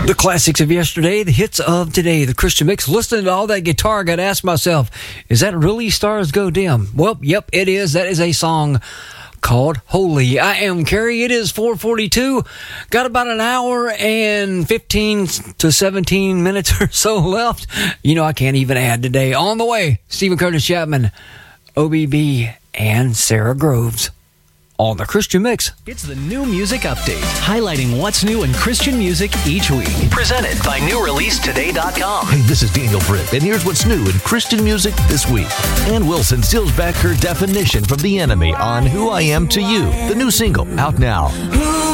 The classics of yesterday, the hits of today, the Christian Mix. Listening to all that guitar, I got to ask myself, is that really Stars Go Dim? Well, yep, it is. That is a song called Holy. I am Carrie. It is 4:42. Got about an hour and 15 to 17 minutes or so left. You know, I can't even add today. On the way, Stephen Curtis Chapman, OBB, and Sarah Groves on the Christian Mix. It's the New Music Update, highlighting what's new in Christian music each week. Presented by NewReleaseToday.com. Hey, this is Daniel Britt, and here's what's new in Christian music this week. Ann Wilson steals back her definition from The Enemy on Who I Am to You, the new single, out now.